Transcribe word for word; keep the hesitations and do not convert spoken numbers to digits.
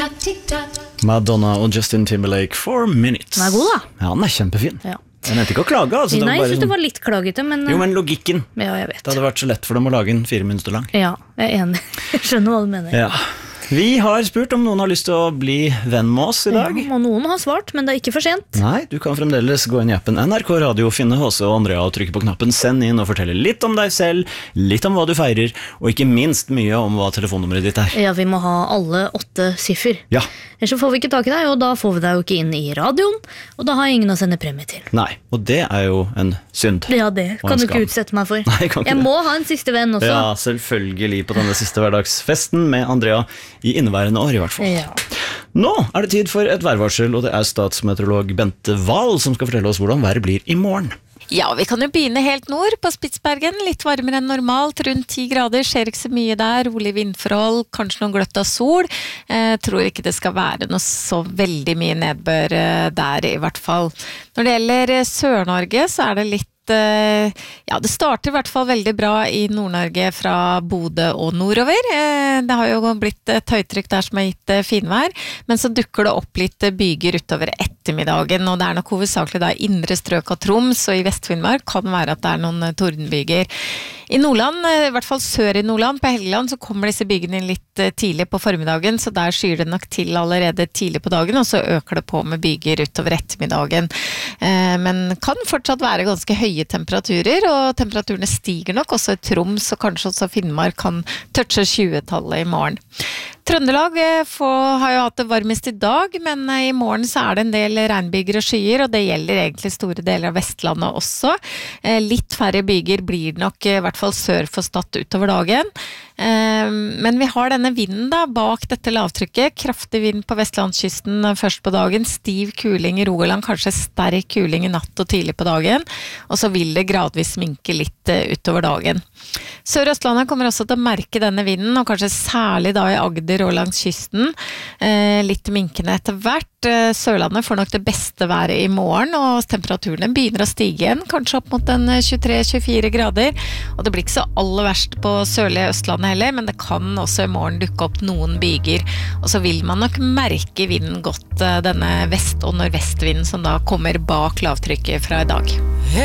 Madonna og Justin Timberlake, Four Minutes. Den er god da. Ja, den er kjempefin. Ja. Jeg mente ikke å klage, altså. Nei, jeg det synes sånn... det var litt klagete, men... Jo, men logikken. Ja, jeg vet. Det hadde vært så lett for dem å lage en fire minutter lang. Ja, jeg er enig. Jeg skjønner hva du mener. Ja. Vi har spurt om noen har lyst til å bli venn med oss i dag. Ja, og noen har svart, men det er ikke for sent. Nei, du kan fremdeles gå inn i appen N R K Radio, finne H C og Andrea og trykke på knappen Send inn og fortelle litt om deg selv, litt om hva du feirer, og ikke minst mye om hva telefonnummeret ditt er. Ja, vi må ha alle åtte siffer. Ja. Ellers så får vi ikke tak i deg, og da får vi deg jo ikke inn i radioen, og da har jeg ingen å sende premie til. Nei, og det er jo en synd. Ja, det kan du ikke utsette meg for. Nei, jeg kan ikke jeg det. må ha en siste venn også. Ja, selvfølgelig på denne siste hverdagsfesten med Andrea i inneværende år i hvert fall. Ja. Nå er det tid for et værvarsel, og det er statsmeteorolog Bente Wahl som skal fortelle oss hvordan været blir i morgen. Ja, vi kan jo begynne helt nord på Spitsbergen, litt varmere enn normalt, rundt ti grader, skjer ikke så mye der, rolig vindforhold, kanskje noen gløtt av sol. Jeg tror ikke det skal være noe så veldig mye nedbør der i hvert fall. Når det gjelder Sør-Norge så er det litt ja, det starter i hvert fall veldig bra i Nord-Norge fra Bodø og nordover. Det har jo blitt et høytrykk der som har gitt finvær, men så dukker det opp litt byger utover ettermiddagen, og det er nok hovedsakelig da indre strøk av Troms, og i Vest-Finnmark kan det være at det er noen tordenbyger. I Nordland, i hvert fall sør i Nordland, på Helgeland, så kommer disse bygene inn litt tidlig på formiddagen, så der skyr det nok til allerede tidlig på dagen, og så øker det på med byger utover ettermiddagen. Men kan fortsatt være ganske høye temperaturer, og temperaturene stiger nok også i Troms, og kanskje også Finnmark kan touche tjue-tallet i morgen. Trøndelag får, har jo hatt det varmest i dag, men i morgen så er det en del regnbyger og skyer, og det gjelder egentlig store deler av Vestlandet også. Litt færre byger blir det nok, i hvert fall sør for Stad utover dagen. Men vi har denne vinden da, bak dette lavtrykket, kraftig vind på Vestlandskysten først på dagen, stiv kuling i Rogaland, kanskje sterk kuling i natt og tidlig på dagen, og så vil det gradvis minke litt utover dagen. Sør-Østlandet kommer også til å merke denne vinden, og kanskje særlig da i Agder og langs kysten, litt minkende etter hvert. Sørlandet får nok det beste været i morgen, og temperaturene begynner å stige igjen, kanskje opp mot en tjuetre til tjuefire grader, og det blir ikke så aller verst på sørlige Østlandet heller, men det kan også i morgen dukke opp noen byger, og så vil man nok merke vinden godt, denne vest- og nordvestvinden som da kommer bak lavtrykket fra i dag.